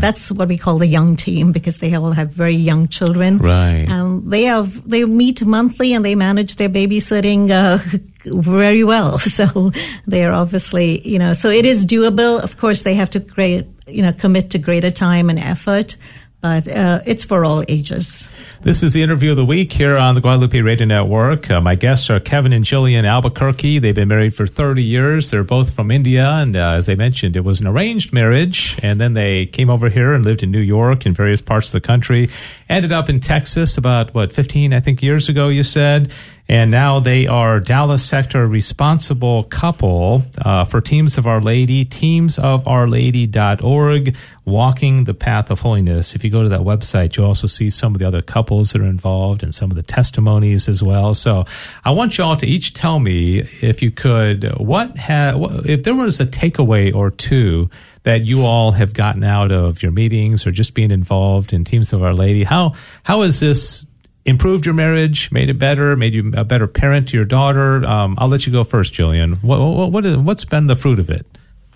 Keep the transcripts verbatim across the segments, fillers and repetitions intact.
that's what we call the young team, because they all have very young children. Right. And they have they meet monthly and they manage their babysitting uh, very well. So they're obviously, you know, so it is doable. Of course, they have to create, you know, commit to greater time and effort. But uh, it's for all ages. This is the interview of the week here on the Guadalupe Radio Network. Uh, my guests are Kevin and Jillian Albuquerque. They've been married for thirty years. They're both from India. And uh, as I mentioned, it was an arranged marriage. And then they came over here and lived in New York and various parts of the country. Ended up in Texas about, what, fifteen, I think, years ago, you said. And now they are Dallas sector responsible couple uh, for Teams of Our Lady, teams of our lady dot org, Walking the Path of Holiness. If you go to that website, you'll also see some of the other couples that are involved and some of the testimonies as well. So I want you all to each tell me, if you could, what ha- if there was a takeaway or two that you all have gotten out of your meetings or just being involved in Teams of Our Lady. How how has this improved your marriage, made it better, made you a better parent to your daughter? Um, I'll let you go first, Jillian. What, what, what is, what's been the fruit of it?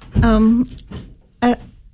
Um, I,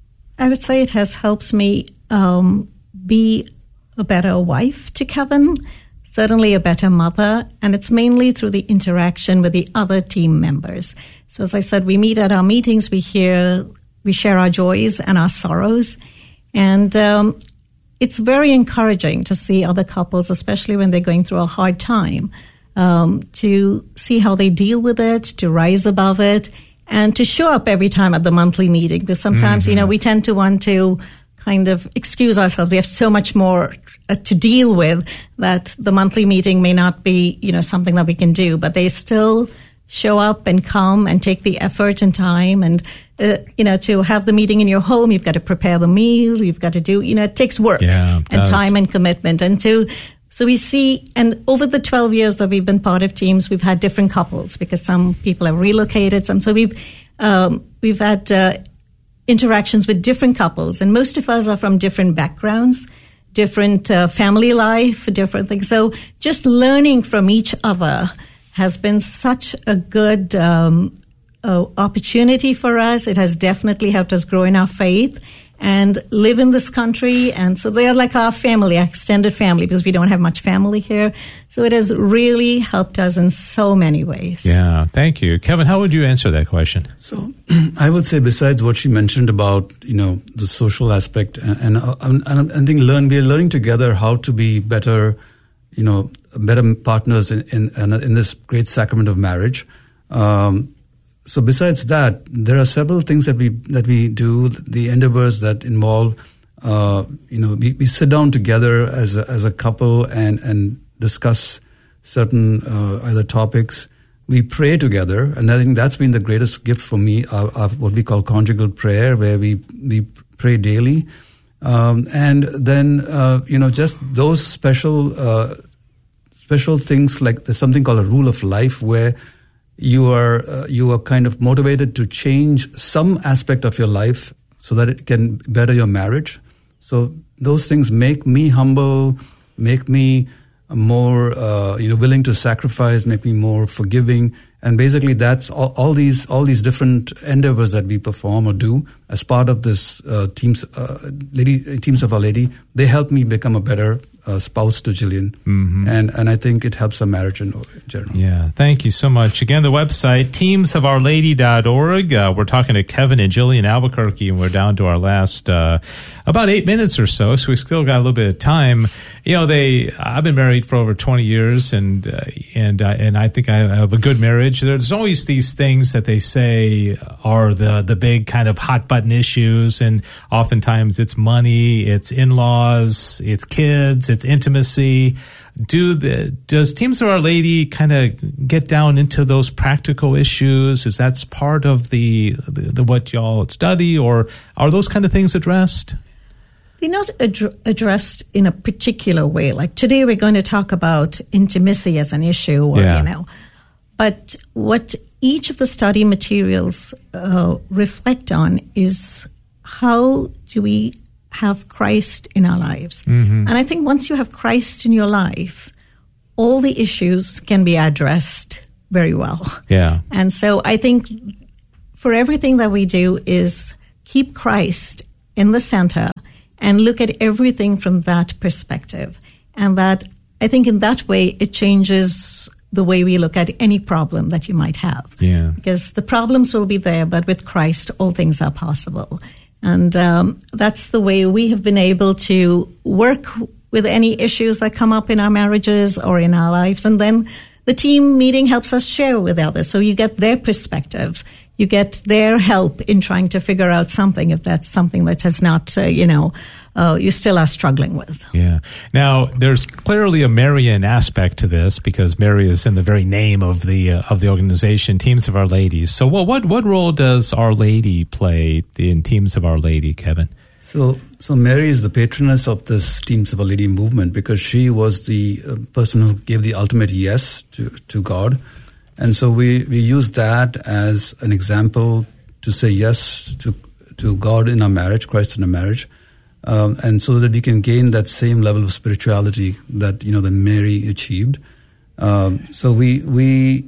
I would say it has helped me um, be a better wife to Kevin, certainly a better mother, and it's mainly through the interaction with the other team members. So as I said, we meet at our meetings, we hear, we share our joys and our sorrows, and um, it's very encouraging to see other couples, especially when they're going through a hard time, um, to see how they deal with it, to rise above it, and to show up every time at the monthly meeting. Because sometimes, mm-hmm. you know, we tend to want to kind of excuse ourselves. We have so much more uh, to deal with that the monthly meeting may not be, you know, something that we can do. But they still show up and come and take the effort and time. And, uh, you know, to have the meeting in your home, you've got to prepare the meal, you've got to do, you know, it takes work yeah, it and does. time and commitment. And to, so we see, and over the twelve years that we've been part of Teams, we've had different couples because some people have relocated, some, so we've, um, we've had, uh, interactions with different couples, and most of us are from different backgrounds, different uh, family life, different things. So just learning from each other has been such a good um, uh, opportunity for us. It has definitely helped us grow in our faith and live in this country. And so they are like our family, our extended family, because we don't have much family here. So it has really helped us in so many ways. Yeah, thank you. Kevin, how would you answer that question? So I would say, besides what she mentioned about, you know, the social aspect, and, and, and I think learn, we are learning together how to be better, you know, better partners in, in, in this great sacrament of marriage. Um, So besides that, there are several things that we that we do, the endeavors that involve, uh, you know, we, we sit down together as a, as a couple and, and discuss certain uh, either topics. We pray together, and I think that's been the greatest gift for me, of, of what we call conjugal prayer, where we, we pray daily. Um, and then, uh, you know, just those special uh, special things, like there's something called a rule of life, where you are uh, you are kind of motivated to change some aspect of your life so that it can better your marriage. So those things make me humble, make me more uh, you know willing to sacrifice, make me more forgiving, and basically that's all, all these all these different endeavors that we perform or do as part of this uh, teams uh, lady teams of Our Lady. They help me become a better Uh, spouse to Jillian, mm-hmm. and and I think it helps our marriage in general. Yeah, thank you so much. Again, the website, teams of our lady dot org. Uh, we're talking to Kevin and Jillian Albuquerque, and we're down to our last uh, about eight minutes or so, so we still got a little bit of time. You know, they I've been married for over twenty years, and uh, and uh, and I think I have a good marriage. There's always these things that they say are the the big kind of hot button issues, and oftentimes it's money, it's in-laws, it's kids, it's intimacy. Do the does Teams of Our Lady kind of get down into those practical issues? Is that part of the, the, the what y'all study, or are those kind of things addressed? They're not ad- addressed in a particular way. Like today, we're going to talk about intimacy as an issue, or yeah. you know, but what each of the study materials uh, reflect on is how do we have Christ in our lives. Mm-hmm. And I think once you have Christ in your life, all the issues can be addressed very well. Yeah. And so I think for everything that we do is keep Christ in the center and look at everything from that perspective. And that, I think in that way, it changes the way we look at any problem that you might have. Yeah. Because the problems will be there, but with Christ, all things are possible. And um, that's the way we have been able to work with any issues that come up in our marriages or in our lives. And then the team meeting helps us share with others. So you get their perspectives. You get their help in trying to figure out something if that's something that has not, uh, you know, uh, you still are struggling with. Yeah. Now, there's clearly a Marian aspect to this because Mary is in the very name of the uh, of the organization, Teams of Our Lady. So what, what, what role does Our Lady play in Teams of Our Lady, Kevin? So, so Mary is the patroness of this Teams of Our Lady movement because she was the uh, person who gave the ultimate yes to, to God. And so we, we use that as an example to say yes to to God in our marriage, Christ in our marriage, um, and so that we can gain that same level of spirituality that you know that Mary achieved. Um, so we we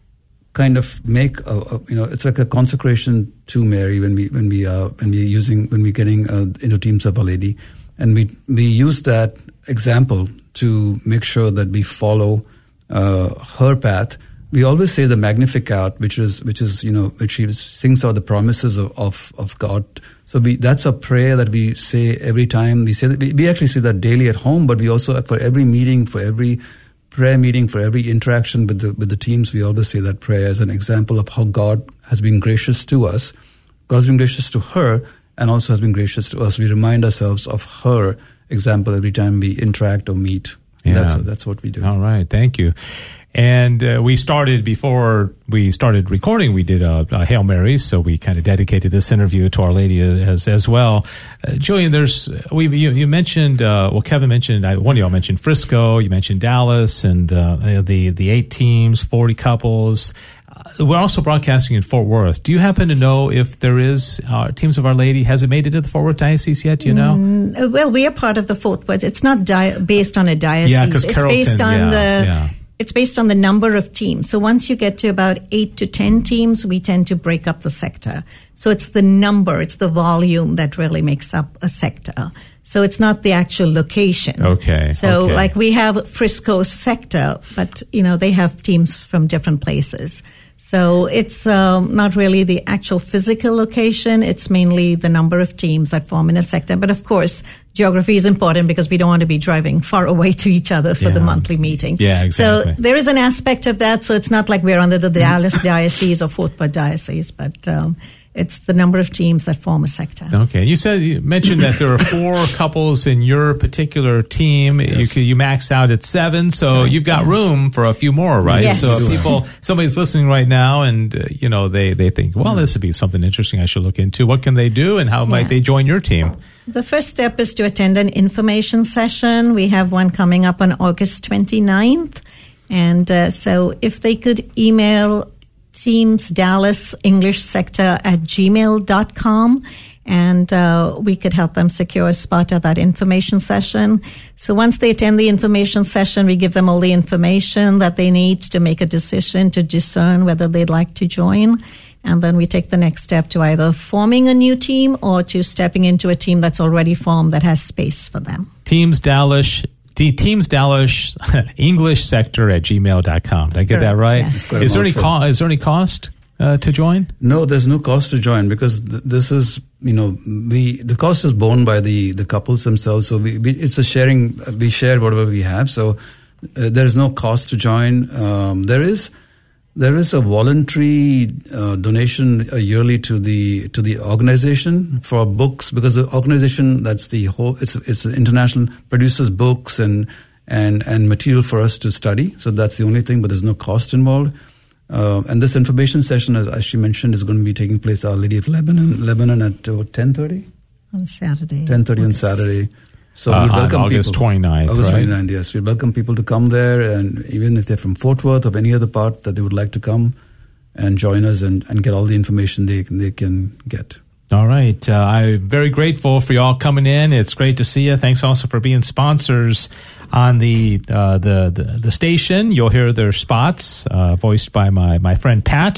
kind of make a, a, you know it's like a consecration to Mary when we when we uh, when we using when we getting uh, into Teams of Our Lady, and we we use that example to make sure that we follow uh, her path. We always say the Magnificat, which is which is you know which is, sings out the promises of, of, of God. So we that's a prayer that we say every time. We say that we, we actually say that daily at home, but we also for every meeting, for every prayer meeting, for every interaction with the with the teams, we always say that prayer as an example of how God has been gracious to us. God has been gracious to her, and also has been gracious to us. We remind ourselves of her example every time we interact or meet. Yeah. That's that's what we do. All right, thank you. And uh, we started, before we started recording, we did a, a Hail Mary, so we kind of dedicated this interview to Our Lady as as well. Uh, Julian, there's, we you, you mentioned, uh, well, Kevin mentioned, one of y'all mentioned Frisco, you mentioned Dallas, and uh, the, the eight teams, forty couples. Uh, we're also broadcasting in Fort Worth. Do you happen to know if there is, uh, Teams of Our Lady, has it made it to the Fort Worth Diocese yet? Do you know? Mm, well, we are part of the Fort Worth. It's not di- based on a diocese. Yeah, because it's Carrollton, based on yeah, the... yeah. It's based on the number of teams. So once you get to about eight to ten teams, we tend to break up the sector. So it's the number, it's the volume that really makes up a sector. So it's not the actual location. Okay. So okay. like we have Frisco sector, but you know they have teams from different places. So it's um, not really the actual physical location. It's mainly the number of teams that form in a sector. But of course, geography is important because we don't want to be driving far away to each other for yeah. the monthly meeting. Yeah, exactly. So there is an aspect of that. So it's not like we're under the Dallas Diocese or Fort Worth Diocese, but um, it's the number of teams that form a sector. Okay. You said you mentioned that there are four couples in your particular team. Yes. You could, you maxed out at seven, so Right. you've got room for a few more, right? Yes. So if people, somebody's listening right now, and uh, you know they they think, well, this would be something interesting I should look into. What can they do, and how Yeah. might they join your team? The first step is to attend an information session. We have one coming up on August twenty-ninth. And uh, so if they could email Teams Dallas English Sector at gmail dot com, and uh, we could help them secure a spot at that information session. So once they attend the information session, we give them all the information that they need to make a decision to discern whether they'd like to join. And then we take the next step to either forming a new team or to stepping into a team that's already formed that has space for them. Teams Dallas, T- Teams Dallas English Sector at gmail dot com. Did I get that Correct, right? yes. quite a Is there any mouthful. co- is there any cost uh, to join? No, there's no cost to join because th- this is, you know, we the cost is borne by the, the couples themselves. So we, we it's a sharing. We share whatever we have. So uh, there is no cost to join. Um, there is there is a voluntary uh, donation uh, yearly to the to the organization for books because the organization that's the whole it's it's an international produces books and and and material for us to study. So that's the only thing. But there's no cost involved. Uh, and this information session, as, as she mentioned, is going to be taking place at Our Lady of Lebanon, Lebanon at uh, ten thirty? On Saturday. ten thirty on August. Saturday. So Uh, we on welcome August people. twenty-ninth, August right? twenty-ninth, yes. We welcome people to come there, and even if they're from Fort Worth or any other part that they would like to come and join us and, and get all the information they, they can get. All right. Uh, I'm very grateful for y'all coming in. It's great to see you. Thanks also for being sponsors on the uh, the, the the station. You'll hear their spots uh, voiced by my, my friend Pat.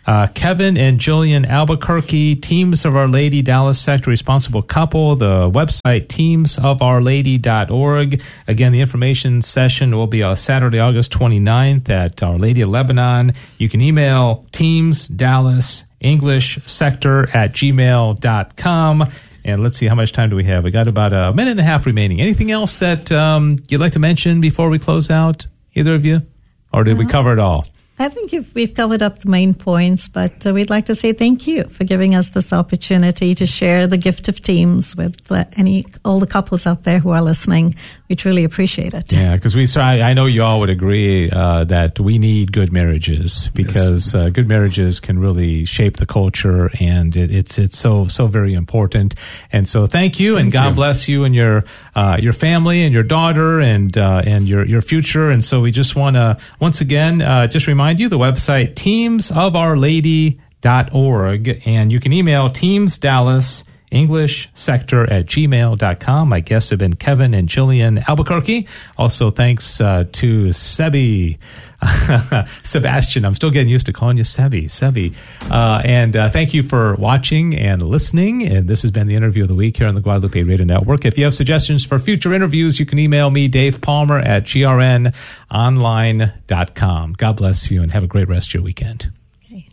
Uh, Kevin and Jillian Albuquerque, Teams of Our Lady Dallas Sector Responsible Couple. The website, teams of our lady dot org. Again, the information session will be on Saturday, August twenty-ninth at Our Lady of Lebanon. You can email teams dallas english sector at gmail dot com. And let's see, how much time do we have? We got about a minute and a half remaining. Anything else that um, you'd like to mention before we close out, either of you? Or did uh, we cover it all? I think you've, we've covered up the main points, but uh, we'd like to say thank you for giving us this opportunity to share the gift of teams with uh, any all the couples out there who are listening. We truly appreciate it. Yeah, because we. I, I know you all would agree uh, that we need good marriages, because yes. uh, good marriages can really shape the culture, and it, it's it's so so very important. And so, thank you, thank and God you. bless you and your uh, your family and your daughter and uh, and your your future. And so, we just want to once again uh, just remind you the website teams of our lady dot org, and you can email teams dallas english sector at gmail dot com. My guests have been Kevin and Jillian Albuquerque. Also, thanks uh, to Sebi, Sebastian. I'm still getting used to calling you Sebi. Sebi. Uh, and uh, thank you for watching and listening. And this has been the interview of the week here on the Guadalupe Radio Network. If you have suggestions for future interviews, you can email me, Dave Palmer, at g r n online dot com. God bless you and have a great rest of your weekend. Okay.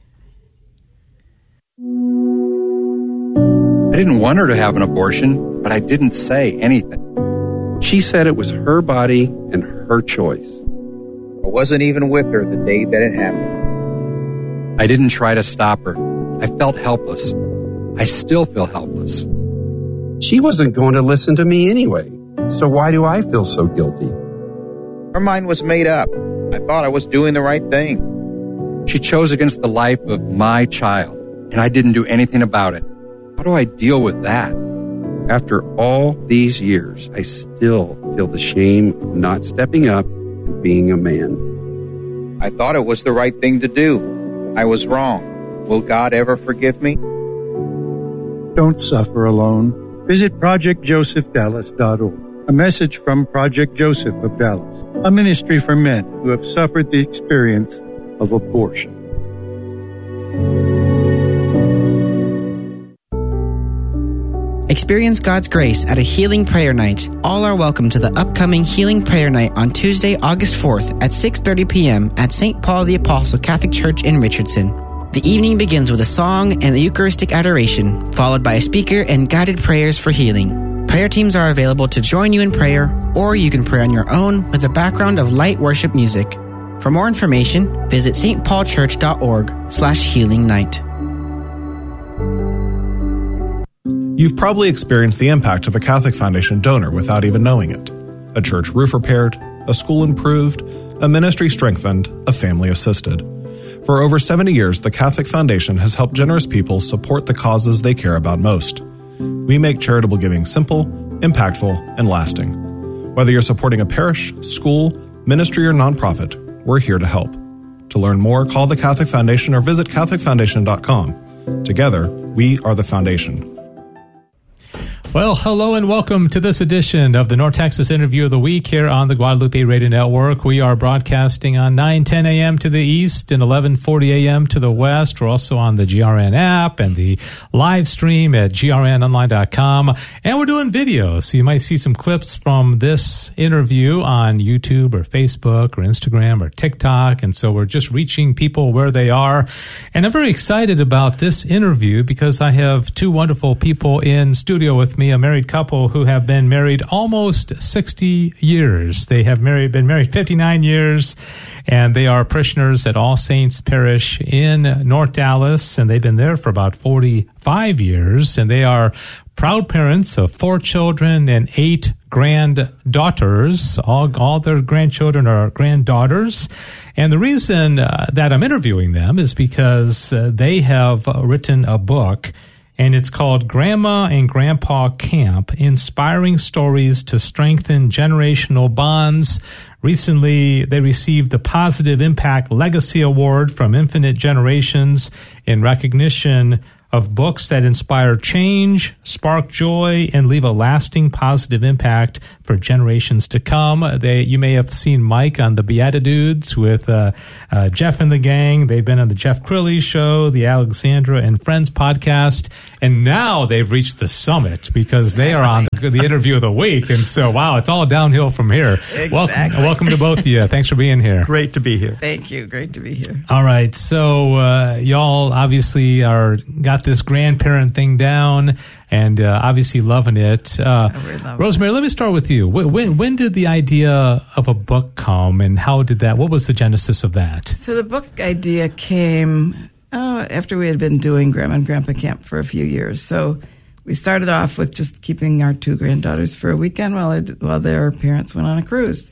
I didn't want her to have an abortion, but I didn't say anything. She said it was her body and her choice. I wasn't even with her the day that it happened. I didn't try to stop her. I felt helpless. I still feel helpless. She wasn't going to listen to me anyway, so why do I feel so guilty? Her mind was made up. I thought I was doing the right thing. She chose against the life of my child, and I didn't do anything about it. How do I deal with that? After all these years, I still feel the shame of not stepping up and being a man. I thought it was the right thing to do. I was wrong. Will God ever forgive me? Don't suffer alone. Visit project joseph dallas dot org. A message from Project Joseph of Dallas, a ministry for men who have suffered the experience of abortion. Experience God's grace at a Healing Prayer Night. All are welcome to the upcoming Healing Prayer Night on Tuesday, August fourth at six thirty p.m. at Saint Paul the Apostle Catholic Church in Richardson. The evening begins with a song and the Eucharistic adoration, followed by a speaker and guided prayers for healing. Prayer teams are available to join you in prayer, or you can pray on your own with a background of light worship music. For more information, visit stpaulchurch.org slash healing night. You've probably experienced the impact of a Catholic Foundation donor without even knowing it. A church roof repaired, a school improved, a ministry strengthened, a family assisted. For over seventy years, the Catholic Foundation has helped generous people support the causes they care about most. We make charitable giving simple, impactful, and lasting. Whether you're supporting a parish, school, ministry, or nonprofit, we're here to help. To learn more, call the Catholic Foundation or visit catholic foundation dot com. Together, we are the Foundation. Well, hello and welcome to this edition of the North Texas Interview of the Week here on the Guadalupe Radio Network. We are broadcasting on nine ten a.m. to the east and eleven forty a.m. to the west. We're also on the G R N app and the live stream at g r n online dot com. And we're doing video, so you might see some clips from this interview on YouTube or Facebook or Instagram or TikTok. And so we're just reaching people where they are. And I'm very excited about this interview because I have two wonderful people in studio with me. A married couple who have been married almost sixty years. They have married, been married fifty-nine years, and they are parishioners at All Saints Parish in North Dallas, and they've been there for about forty-five years, and they are proud parents of four children and eight granddaughters. All, all their grandchildren are granddaughters. And the reason uh, that I'm interviewing them is because uh, they have uh, written a book, and it's called Grandma and Grandpa Camp, Inspiring Stories to Strengthen Generational Bonds. Recently, they received the Positive Impact Legacy Award from Infinite Generations in recognition of books that inspire change, spark joy, and leave a lasting positive impact for generations to come. They, you may have seen Mike on the Beatitudes with uh, uh, Jeff and the gang. They've been on the Jeff Crilly Show, the Alexandra and Friends podcast, and now they've reached the summit because they are on the, the interview of the week. And so, wow, it's all downhill from here. Exactly. Welcome, welcome to both of you. Thanks for being here. Great to be here. Thank you. Great to be here. All right, so uh, y'all obviously are got this grandparent thing down, and uh, obviously loving it. Uh, love Rosemary, it. let me start with you. When when did the idea of a book come, and how did that? What was the genesis of that? So the book idea came oh, after we had been doing Grandma and Grandpa Camp for a few years. So we started off with just keeping our two granddaughters for a weekend while it, while their parents went on a cruise,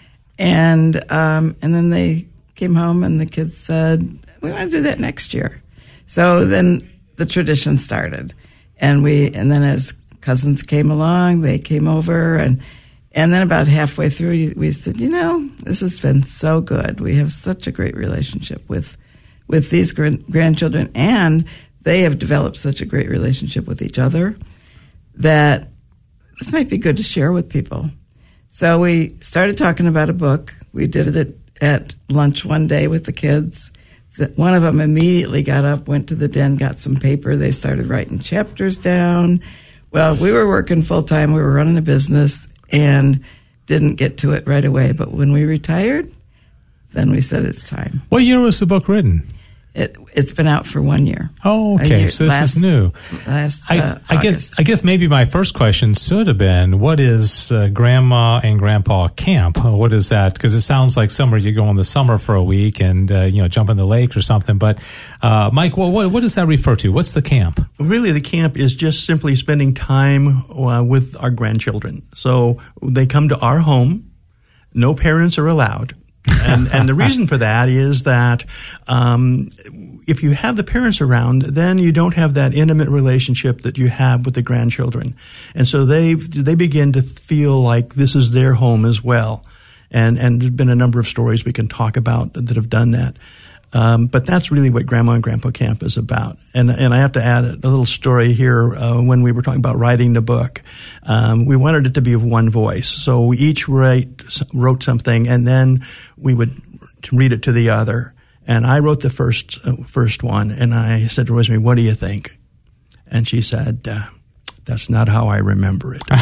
and um, and then they came home and the kids said, "We want to do that next year." So then the tradition started, and we and then as cousins came along, they came over, and and then about halfway through, we said, you know, this has been so good. We have such a great relationship with with these grand- grandchildren, and they have developed such a great relationship with each other that this might be good to share with people. So we started talking about a book. We did it at, at lunch one day with the kids. One of them immediately got up, went to the den, got some paper. They started writing chapters down. Well, we were working full time. We were running a business and didn't get to it right away. But when we retired, then we said it's time. What year was the book written? It, it's been out for one year. Oh, okay. Year, so this last, is new. Last I, uh, I guess I guess maybe my first question should have been, what is uh, Grandma and Grandpa Camp? What is that? Because it sounds like somewhere you go in the summer for a week and uh, you know jump in the lake or something. But uh, Mike, what, what what does that refer to? What's the camp? Really, the camp is just simply spending time uh, with our grandchildren. So they come to our home. No parents are allowed. and and the reason for that is that um, if you have the parents around, then you don't have that intimate relationship that you have with the grandchildren, and so they they begin to feel like this is their home as well. And and there's been a number of stories we can talk about that have done that. Um, but that's really what Grandma and Grandpa Camp is about. And and I have to add a, a little story here. Uh, when we were talking about writing the book, um, we wanted it to be of one voice. So we each write, wrote something, and then we would read it to the other. And I wrote the first uh, first one, and I said to Rosemary, "What do you think?" And she said, uh, "That's not how I remember it."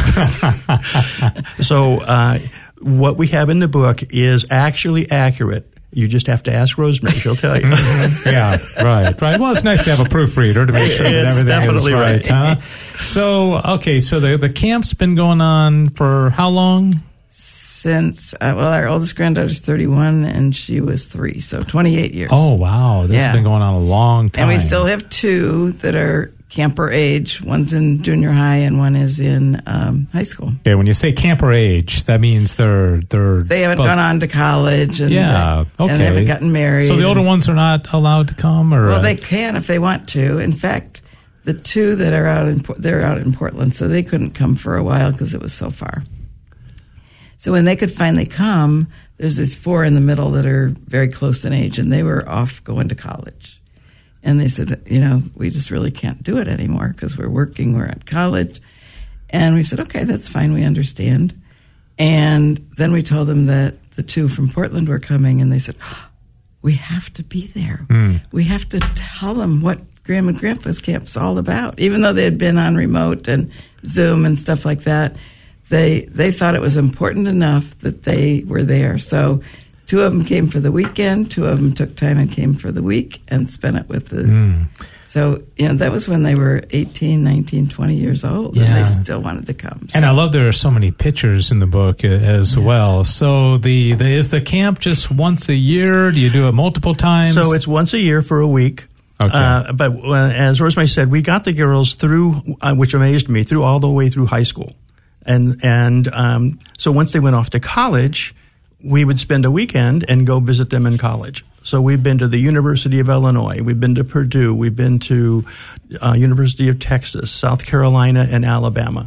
So uh, what we have in the book is actually accurate. You just have to ask Rosemary; she'll tell you. Yeah, right, right. Well, it's nice to have a proofreader to make sure that it's everything definitely is right. right. Huh? So, okay, so the the camp's been going on for how long? Since uh, well, our oldest granddaughter's thirty-one, and she was three, so twenty-eight years. Oh, wow! This yeah. has been going on a long time, and we still have two that are camper age. One's in junior high, and one is in um, high school. Okay, when you say camper age, that means they're they're they haven't both, gone on to college, and yeah, they, okay, and they haven't gotten married. So the older ones are not allowed to come, or well, they can if they want to. In fact, the two that are out in they're out in Portland, so they couldn't come for a while because it was so far. So when they could finally come, there's these four in the middle that are very close in age, and they were off going to college. And they said, you know, we just really can't do it anymore because we're working, we're at college. And we said, okay, that's fine, we understand. And then we told them that the two from Portland were coming, and they said, oh, we have to be there. Mm. We have to tell them what Grandma and Grandpa's camp's all about. Even though they had been on remote and Zoom and stuff like that, they they thought it was important enough that they were there. So two of them came for the weekend, two of them took time and came for the week and spent it with the... Mm. So, you know, that was when they were eighteen, nineteen, twenty years old, yeah. and they still wanted to come. So. And I love there are so many pictures in the book as yeah. well. So the, the is the camp just once a year? Do you do it multiple times? So it's once a year for a week. Okay. Uh, but uh, as Rosemary said, we got the girls through, uh, which amazed me, through all the way through high school. And and um, so once they went off to college, we would spend a weekend and go visit them in college. So we've been to the University of Illinois, we've been to Purdue, we've been to uh, University of Texas, South Carolina, and Alabama.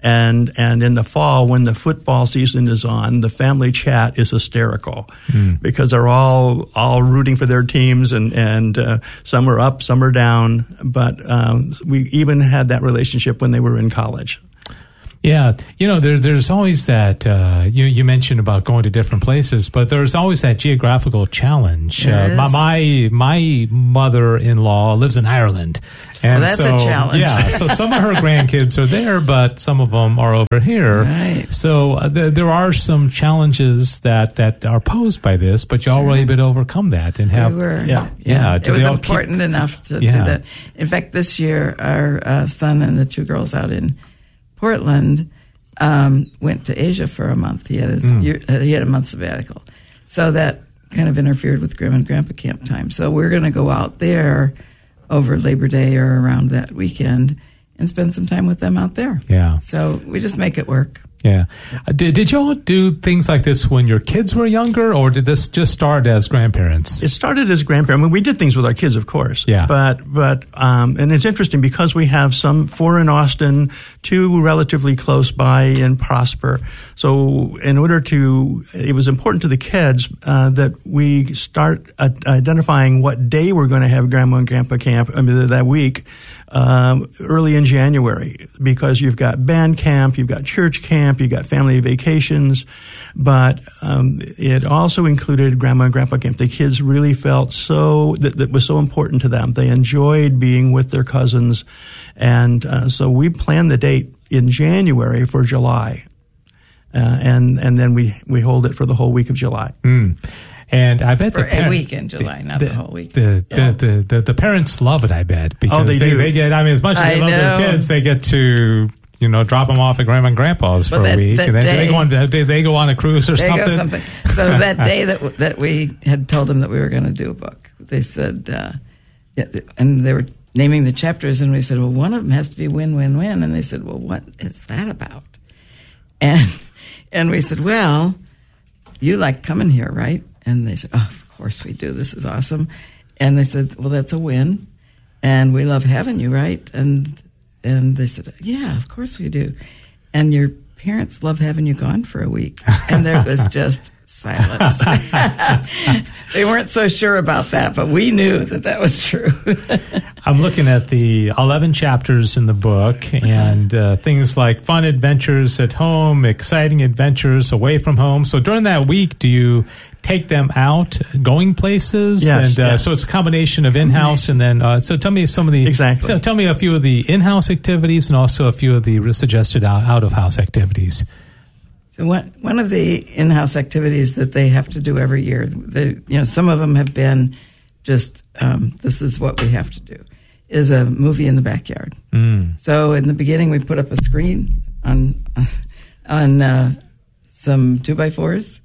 And and in the fall, when the football season is on, the family chat is hysterical mm. because they're all all rooting for their teams, and and uh, some are up, some are down. But um, we even had that relationship when they were in college. Yeah, you know, there's there's always that, uh, you you mentioned about going to different places, but there's always that geographical challenge. Uh, my, my my mother-in-law lives in Ireland. And well, that's so, a challenge. Yeah, so some of her grandkids are there, but some of them are over here. Right. So uh, th- there are some challenges that, that are posed by this, but you all were able to overcome that and have. We were. Yeah, yeah. yeah. It was important keep, enough to yeah. do that. In fact, this year, our uh, son and the two girls out in Portland um, went to Asia for a month. He had his, mm. year, uh, he had a month sabbatical, so that kind of interfered with Grandma and Grandpa camp time. So we're going to go out there over Labor Day or around that weekend and spend some time with them out there. Yeah. So we just make it work. Yeah. Uh, did, did y'all do things like this when your kids were younger, or did this just start as grandparents? It started as grandparents. I mean, we did things with our kids, of course. Yeah. But, but um, and it's interesting because we have some, four in Austin, two relatively close by in Prosper. So in order to, it was important to the kids uh, that we start uh, identifying what day we're going to have Grandma and Grandpa camp, I mean, that week, um, early in January, because you've got band camp, you've got church camp, you got family vacations, but um, it also included Grandma and Grandpa camp. The kids really felt so that, that was so important to them. They enjoyed being with their cousins, and uh, so we planned the date in January for July, uh, and and then we we hold it for the whole week of July. Mm. And I bet for the par- a week in July, the, not the, the whole week. The the, yeah. the, the, the the parents love it, I bet, because oh, they, they, do. they get. I mean, as much as they I love know. their kids, they get to, you know, drop them off at Grandma and Grandpa's well, for that, a week, and then day, they go on. They, they go on a cruise or they something. Go something. So that day that that we had told them that we were going to do a book, they said, uh, yeah, and they were naming the chapters, and we said, well, one of them has to be win, win, win, and they said, well, what is that about? And and we said, well, you like coming here, right? And they said, oh, of course we do. This is awesome. And they said, well, that's a win. And we love having you, right? And and they said, yeah, of course we do. And your parents love having you gone for a week. And there was just silence. They weren't so sure about that, but we knew that that was true. I'm looking at the eleven chapters in the book, and uh, things like fun adventures at home, exciting adventures away from home. So during that week, do you take them out, going places? Yes. And uh, yes. so it's a combination of in-house and then. Uh, so tell me some of the exactly. So tell me a few of the in-house activities and also a few of the suggested out-of-house activities. So one one of the in-house activities that they have to do every year, they, you know, some of them have been just um, this is what we have to do, is a movie in the backyard. Mm. So in the beginning, we put up a screen on on uh, some two by fours,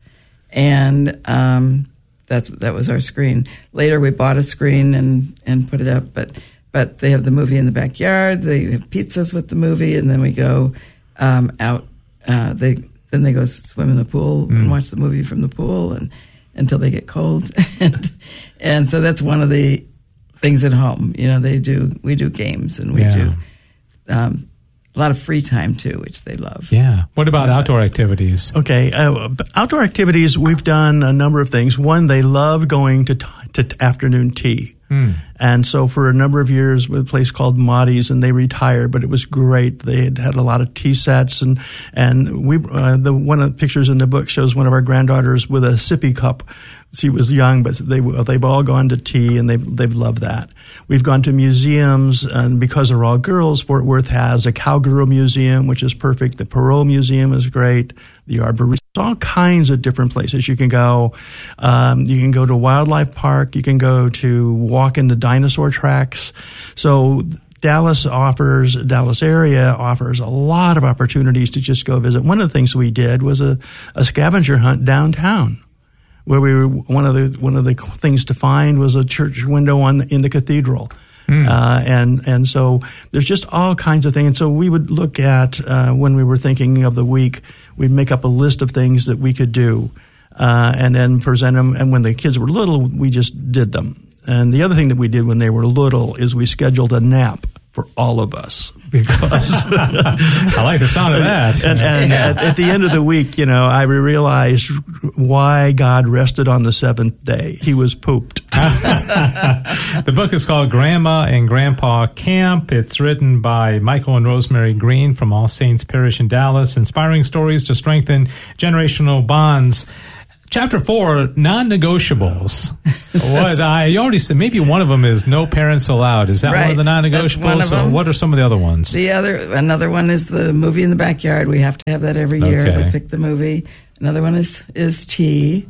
and um, that's that was our screen. Later, we bought a screen and, and put it up, but but they have the movie in the backyard. They have pizzas with the movie, and then we go um, out. Uh, they then they go swim in the pool mm. and watch the movie from the pool, and until they get cold, and and so that's one of the things at home. You know, they do we do games and we yeah. do. Um, a lot of free time, too, which they love. Yeah. What about outdoor activities? Okay. Uh, outdoor activities, we've done a number of things. One, they love going to, t- to afternoon tea. Mm. And so for a number of years with a place called Maudie's, and they retired, but it was great. They had had a lot of tea sets, and and we uh, the one of the pictures in the book shows one of our granddaughters with a sippy cup. She was young, but they they've all gone to tea, and they've they've loved that. We've gone to museums, and because they're all girls, Fort Worth has a Cowgirl Museum, which is perfect. The Perot Museum is great. The Arboretum. All kinds of different places you can go. Um, you can go to Wildlife Park. You can go to walk in the dinosaur tracks. So Dallas offers, Dallas area offers a lot of opportunities to just go visit. One of the things we did was a, a scavenger hunt downtown, where we were, one of the one of the things to find was a church window on in the cathedral. Mm. Uh, and and so there's just all kinds of things. And so we would look at, uh, when we were thinking of the week, we'd make up a list of things that we could do, uh, and then present them. And when the kids were little, we just did them. And the other thing that we did when they were little is we scheduled a nap for for all of us. Because I like the sound of that. And, and yeah. at, at the end of the week, you know, I realized why God rested on the seventh day. He was pooped. The book is called Grandma and Grandpa Camp. It's written by Michael and Rosemary Green from All Saints Parish in Dallas. Inspiring stories to strengthen generational bonds. Chapter four, non-negotiables. What I you already said, maybe one of them is no parents allowed. Is that right. one of the non-negotiables? Or what are some of the other ones? The other, another one is the movie in the backyard. We have to have that every year. Okay. We pick the movie. Another one is is tea,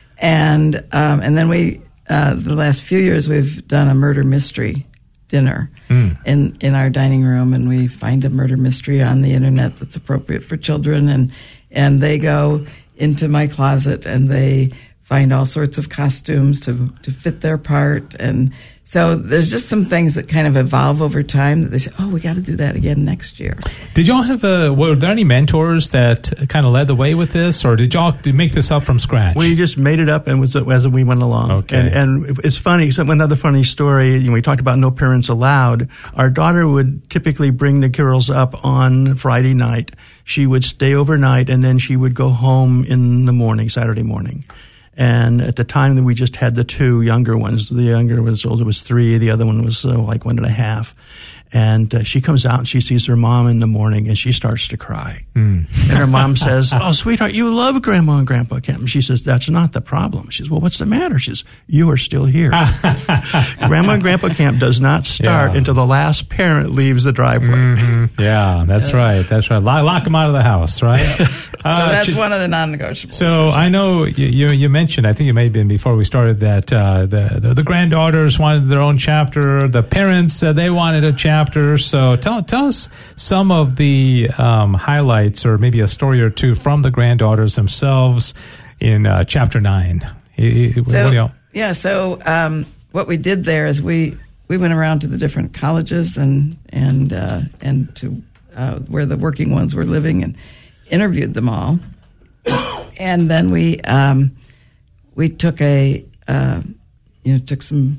and um, and then we uh, the last few years we've done a murder mystery dinner mm. in in our dining room, and we find a murder mystery on the internet that's appropriate for children, and and they go into my closet and they find all sorts of costumes to to fit their part. And so there's just some things that kind of evolve over time that they say, oh, we got to do that again next year. Did y'all have a, were there any mentors that kind of led the way with this, or did y'all make this up from scratch? We just made it up and was as we went along. Okay. And, and it's funny, so another funny story, you know, we talked about no parents allowed. Our daughter would typically bring the girls up on Friday night. She would stay overnight and then she would go home in the morning, Saturday morning. And at the time that we just had the two younger ones, the younger was older was three, the other one was uh, like one and a half. And uh, she comes out and she sees her mom in the morning and she starts to cry. Mm. And her mom says, oh, sweetheart, you love Grandma and Grandpa Camp. And she says, that's not the problem. She says, well, what's the matter? She says, you are still here. Grandma and Grandpa Camp does not start yeah. until the last parent leaves the driveway. Mm-hmm. Yeah, that's uh, right. That's right. Lock, lock them out of the house, right? so uh, that's she, one of the non-negotiables. So sure. I know you, you, you mentioned, I think it may have been before we started, that uh, the, the the granddaughters wanted their own chapter. The parents, uh, they wanted a chapter. So tell tell us some of the um, highlights, or maybe a story or two from the granddaughters themselves in uh, chapter nine. So, what do y'all? Yeah, so um, what we did there is we, we went around to the different colleges and and uh, and to uh, where the working ones were living and interviewed them all, and then we um, we took a uh, you know took some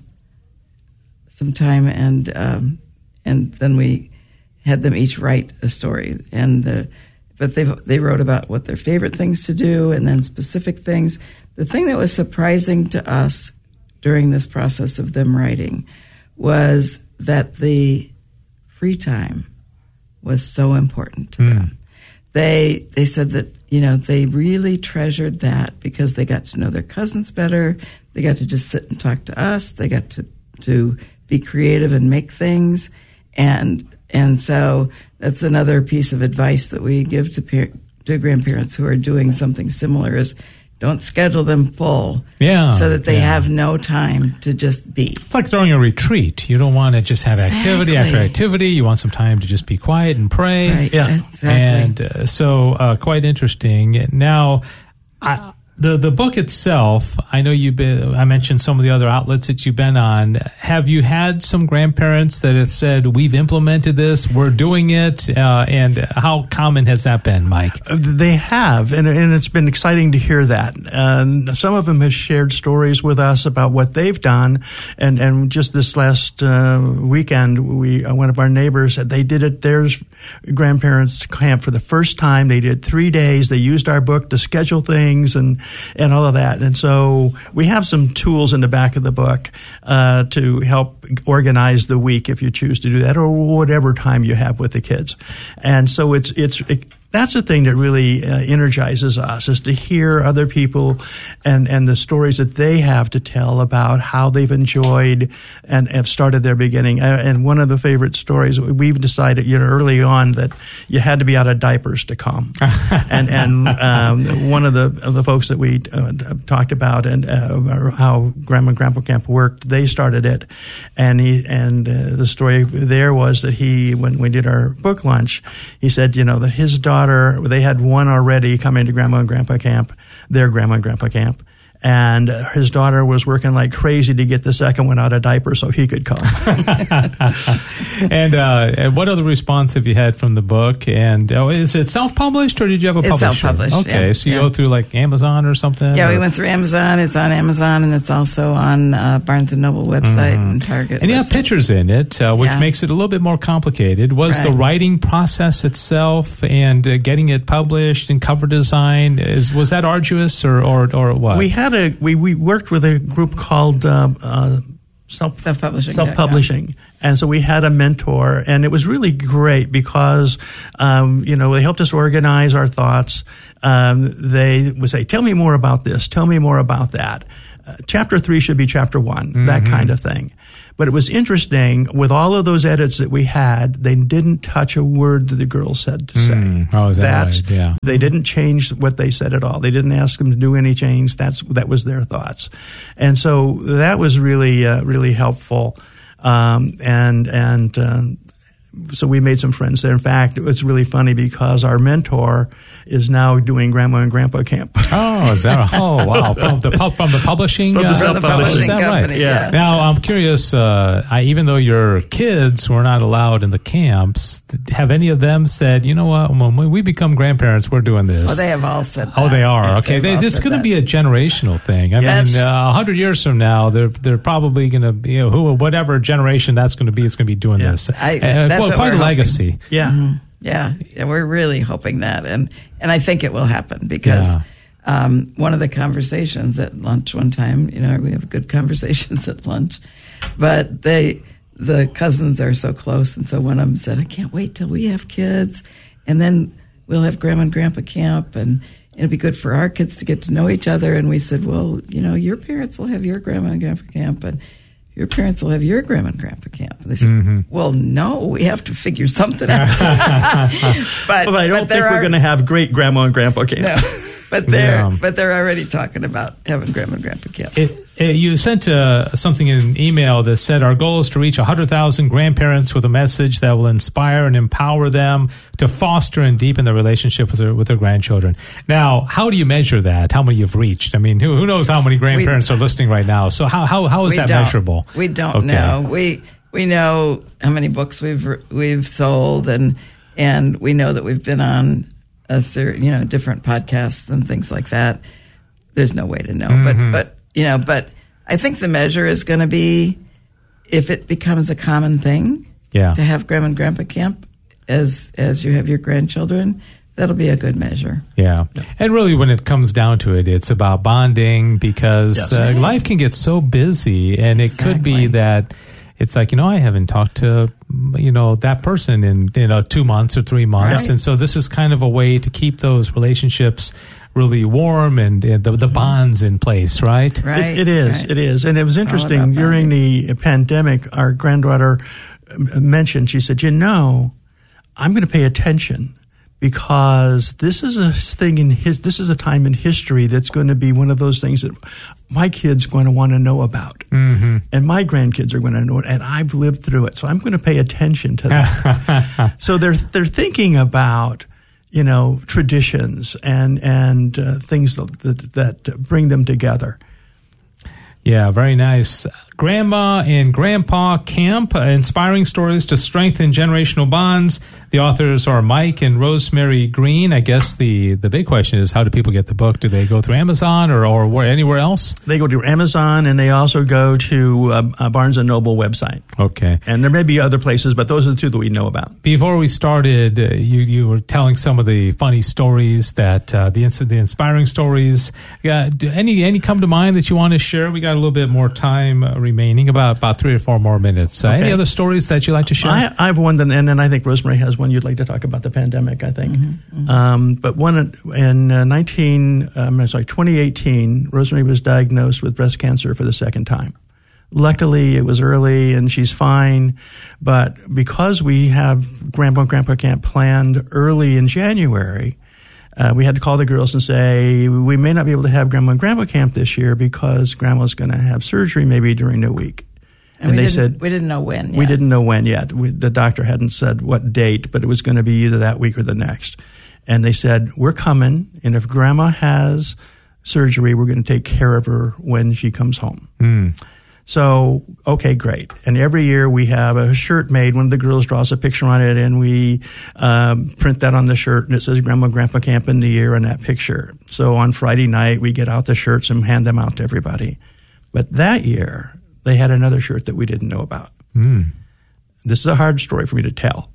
some time and. Um, And then we had them each write a story, and the, but they they wrote about what their favorite things to do, and then specific things. The thing that was surprising to us during this process of them writing was that the free time was so important to mm. them. They they said that you know they really treasured that because they got to know their cousins better. They got to just sit and talk to us. They got to to be creative and make things. And and so that's another piece of advice that we give to par- to grandparents who are doing something similar is don't schedule them full yeah, so that they yeah. have no time to just be. It's like throwing a retreat. You don't want to just have activity exactly. after activity. You want some time to just be quiet and pray. Right, yeah. exactly. And uh, so uh, quite interesting. Now, I, The the book itself, I know you've been, I mentioned some of the other outlets that you've been on. Have you had some grandparents that have said, we've implemented this, we're doing it, uh, and how common has that been, Mike? They have, and, and it's been exciting to hear that. And some of them have shared stories with us about what they've done, and, and just this last uh, weekend, we uh, one of our neighbors, they did it, theirs grandparents camp for the first time. They did three days. They used our book to schedule things, and and all of that. And so we have some tools in the back of the book uh, to help organize the week if you choose to do that, or whatever time you have with the kids. And so it's it's it, that's the thing that really uh, energizes us, is to hear other people and, and the stories that they have to tell about how they've enjoyed and have started their beginning. And one of the favorite stories, we've decided, you know, early on that you had to be out of diapers to come. and and um, one of the of the folks that we uh, talked about and uh, how Grandma and Grandpa Camp worked, they started it. And he and uh, the story there was that he, when we did our book lunch, he said, you know, that his daughter, they had one already coming to Grandma and Grandpa Camp, their Grandma and Grandpa Camp, And his daughter was working like crazy to get the second one out of diaper so he could come. and, uh, and what other response have you had from the book? And oh, is it self-published or did you have a it's publisher? It's self-published. Okay, yeah. so you yeah. go through like Amazon or something? Yeah, or? we went through Amazon. It's on Amazon, and it's also on uh, Barnes and Noble website mm-hmm. and Target. And you website. have pictures in it, uh, which yeah. makes it a little bit more complicated. Was right. the writing process itself and uh, getting it published and cover design is was that arduous or or, or what? We had a we, we worked with a group called uh, uh, Self Self-publishing. Self-publishing. And so we had a mentor, and it was really great because, um, you know, they helped us organize our thoughts. Um, they would say, tell me more about this. Tell me more about that. Uh, chapter three should be chapter one, mm-hmm. that kind of thing. But it was interesting, with all of those edits that we had, they didn't touch a word that the girls said to say. Mm. Oh, is that That's, right? Yeah. They didn't change what they said at all. They didn't ask them to do any change. That's that was their thoughts. And so that was really, uh, really helpful. Um, and, and, um, so we made some friends there. In fact, it was really funny because our mentor is now doing Grandma and Grandpa Camp. Oh, is that? Oh, wow! From the from the publishing, from the uh, self-publishing is that company, right? Yeah. Now I'm curious. Uh, I, even though your kids were not allowed in the camps, have any of them said, "You know what? When we become grandparents, we're doing this"? Oh, they have all said that. Oh, they are. Okay, they, it's going to that. be a generational thing. I yes. mean, a uh, hundred years from now, they're they're probably going to, you know, who whatever generation that's going to be, is going to be doing yeah. this. I, uh, that's well, what quite a hoping. legacy. Yeah. Mm-hmm. Yeah, yeah, we're really hoping that, and and I think it will happen because Yeah. um, one of the conversations at lunch one time, you know, we have good conversations at lunch, but they the cousins are so close, and so one of them said, "I can't wait till we have kids, and then we'll have Grandma and Grandpa camp, and it'll be good for our kids to get to know each other." And we said, "Well, you know, your parents will have your Grandma and Grandpa camp, and your parents will have your Grandma and Grandpa camp." And they said, mm-hmm. well, no, we have to figure something out. but, well, I don't but think are, we're going to have great Grandma and Grandpa camp. No, but they're Yeah. but they're already talking about having Grandma and Grandpa camp. It, it, you sent uh, something in an email that said our goal is to reach one hundred thousand grandparents with a message that will inspire and empower them to foster and deepen their relationship with their, with their grandchildren. Now, how do you measure that? How many you've reached? I mean, who, who knows how many grandparents we, are listening right now? So how how, how is that don't. measurable? We don't okay. know. We we know how many books we've we've sold, and and we know that we've been on a ser- you know different podcasts and things like that. There's no way to know, mm-hmm. but but. You know, but I think the measure is going to be if it becomes a common thing yeah. to have Grandma and Grandpa camp as as you have your grandchildren. That'll be a good measure. Yeah. yeah. And really, when it comes down to it, it's about bonding because yes. uh, life can get so busy, and exactly. it could be that it's like, you know, I haven't talked to, you know, that person in, you know, two months or three months. Right. And so this is kind of a way to keep those relationships really warm and, and the, the bonds in place, right? Right. It, it is. Right. It is. And it was it's interesting during the pandemic, our granddaughter mentioned, she said, you know, I'm going to pay attention because this is a thing in his, this is a time in history that's going to be one of those things that my kid's going to want to know about. Mm-hmm. And my grandkids are going to know it. And I've lived through it. So I'm going to pay attention to that. So they're, they're thinking about, you know, traditions and, and uh, things that, that, that bring them together. Yeah, very nice. Grandma and Grandpa Camp, uh, inspiring stories to strengthen generational bonds. The authors are Mike and Rosemary Green. I guess the, the big question is, how do people get the book? Do they go through Amazon or, or where, anywhere else? They go to Amazon, and they also go to uh, a Barnes and Noble website. Okay. And there may be other places, but those are the two that we know about. Before we started, uh, you, you were telling some of the funny stories, that uh, the the inspiring stories. Yeah, do any any come to mind that you want to share? We got a little bit more time uh, remaining, about, about three or four more minutes. Uh, okay. Any other stories that you'd like to share? I, I have one, that, and then I think Rosemary has one you'd like to talk about the pandemic, I think. Mm-hmm, mm-hmm. Um, but one in uh, nineteen, um, sorry, twenty eighteen, Rosemary was diagnosed with breast cancer for the second time. Luckily, it was early and she's fine. But because we have Grandpa and Grandpa Camp planned early in January, Uh, we had to call the girls and say, we may not be able to have Grandma and Grandpa Camp this year because Grandma's going to have surgery maybe during the week. And, and we they didn't, said, we didn't know when yet. We didn't know when yet. We, the doctor hadn't said what date, but it was going to be either that week or the next. And they said, we're coming, and if Grandma has surgery. We're going to take care of her when she comes home. Mm. So, okay, great. And every year we have a shirt made. One of the girls draws a picture on it, and we um, print that on the shirt, and it says Grandma and Grandpa Camp in the year in that picture. So on Friday night, we get out the shirts and hand them out to everybody. But that year, they had another shirt that we didn't know about. Mm. This is a hard story for me to tell.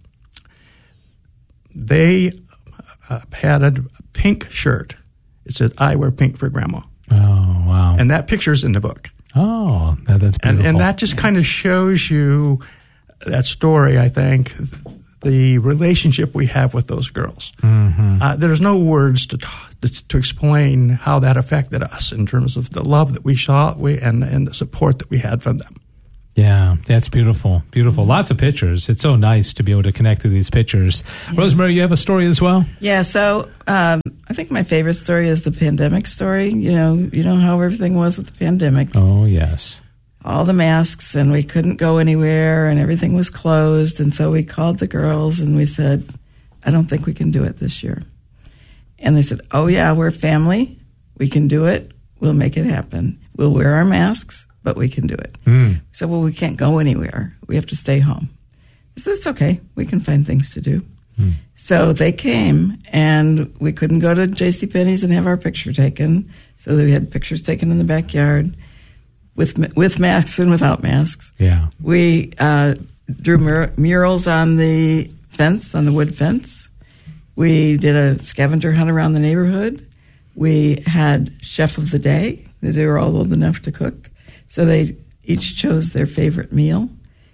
They uh, had a pink shirt. It said, "I wear pink for Grandma." Oh, wow. And that picture's in the book. Oh, that, that's beautiful. And, and that just kind of shows you that story, I think, the relationship we have with those girls. Mm-hmm. Uh, there's no words to, to to explain how that affected us in terms of the love that we saw we, and, and the support that we had from them. Yeah, that's beautiful. Beautiful. Lots of pictures. It's so nice to be able to connect to these pictures. Yeah. Rosemary, you have a story as well? Yeah, so um, I think my favorite story is the pandemic story. You know, you know how everything was with the pandemic. Oh, yes. All the masks, and we couldn't go anywhere, and everything was closed. And so we called the girls, and we said, I don't think we can do it this year. And they said, oh, yeah, we're family. We can do it. We'll make it happen. We'll wear our masks, but we can do it. Mm. We said, well, we can't go anywhere. We have to stay home. I said, it's okay. We can find things to do. Mm. So they came, and we couldn't go to JCPenney's and have our picture taken. So we had pictures taken in the backyard with with masks and without masks. Yeah. We uh, drew mur- murals on the fence, on the wood fence. We did a scavenger hunt around the neighborhood. We had chef of the day. They were all old enough to cook. So they each chose their favorite meal.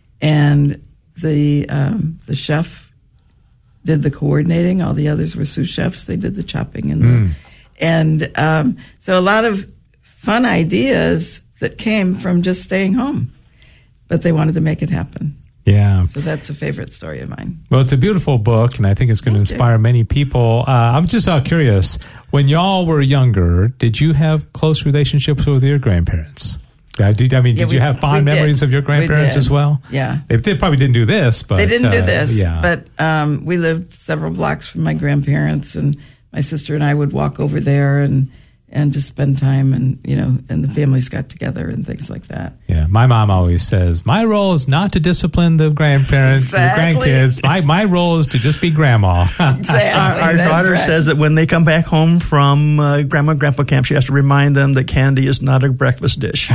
And the um, the chef did the coordinating. All the others were sous chefs. They did the chopping. And, mm. the, and um, so a lot of fun ideas that came from just staying home. But they wanted to make it happen. Yeah. So that's a favorite story of mine. Well, it's a beautiful book, and I think it's going to inspire many people. Uh, I'm just uh, curious, when y'all were younger, did you have close relationships with your grandparents? Uh, did, I mean, yeah, did we, you have fond memories did. of your grandparents as well? Yeah. They did, probably didn't do this, but... They didn't uh, do this, yeah. but um, we lived several blocks from my grandparents, and my sister and I would walk over there and... and just spend time, and you know, and the families got together and things like that. Yeah, my mom always says, my role is not to discipline the grandparents, exactly. the grandkids. My my role is to just be grandma. Exactly. Our, our daughter right. says that when they come back home from uh, Grandma and Grandpa Camp, she has to remind them that candy is not a breakfast dish.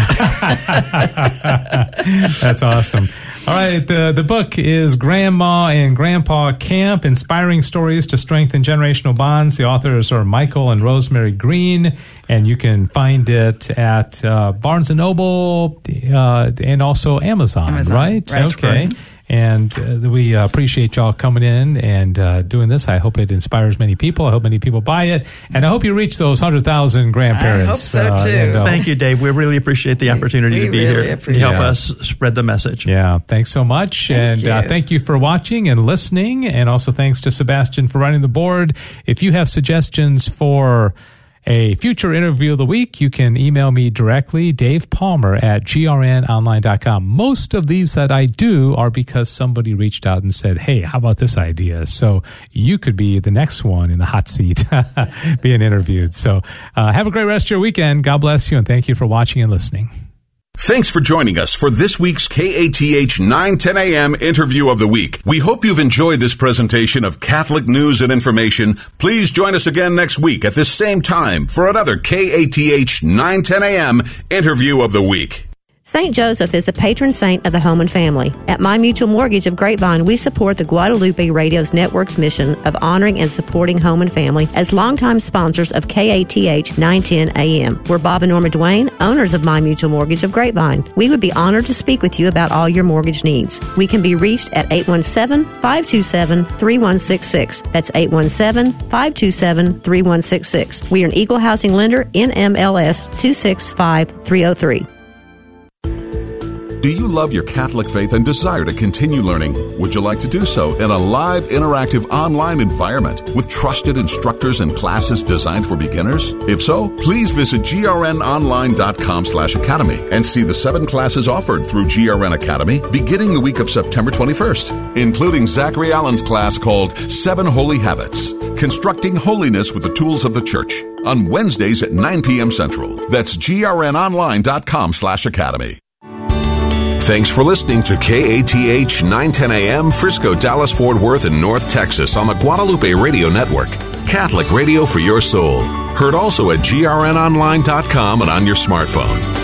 That's awesome. All right, the, the book is Grandma and Grandpa Camp, Inspiring Stories to Strengthen Generational Bonds. The authors are Michael and Rosemary Green, and you can find it at uh, Barnes and Noble uh, and also Amazon, Amazon. right? Right. Okay. And uh, we uh, appreciate y'all coming in and uh, doing this. I hope it inspires many people. I hope many people buy it. And I hope you reach those one hundred thousand grandparents. I hope so, too. Uh, and, uh, Thank you, Dave. We really appreciate the opportunity we to be really here appreciate to help it. us spread the message. Yeah, thanks so much. Thank and uh, you. thank you for watching and listening. And also thanks to Sebastian for running the board. If you have suggestions for a future interview of the week, you can email me directly, Dave Palmer at g r n online dot com. Most of these that I do are because somebody reached out and said, hey, how about this idea? So you could be the next one in the hot seat being interviewed. So uh, have a great rest of your weekend. God bless you, and thank you for watching and listening. Thanks for joining us for this week's K A T H nine ten A M Interview of the Week. We hope you've enjoyed this presentation of Catholic news and information. Please join us again next week at this same time for another K A T H nine ten A M Interview of the Week. Saint Joseph is the patron saint of the home and family. At My Mutual Mortgage of Grapevine, we support the Guadalupe Radio's network's mission of honoring and supporting home and family as longtime sponsors of K A T H nine ten A M. We're Bob and Norma Duane, owners of My Mutual Mortgage of Grapevine. We would be honored to speak with you about all your mortgage needs. We can be reached at eight one seven, five two seven, three one six six. That's eight one seven, five two seven, three one six six. We are an equal housing lender, N M L S two six five three zero three. Do you love your Catholic faith and desire to continue learning? Would you like to do so in a live, interactive, online environment with trusted instructors and classes designed for beginners? If so, please visit g r n online dot com slash academy and see the seven classes offered through G R N Academy beginning the week of September twenty-first, including Zachary Allen's class called Seven Holy Habits. Constructing Holiness with the Tools of the Church on Wednesdays at nine p.m. Central. That's grnonline.com slash academy. Thanks for listening to K A T H nine ten A M, Frisco, Dallas, Fort Worth, and North Texas on the Guadalupe Radio Network. Catholic radio for your soul. Heard also at grnonline dot com and on your smartphone.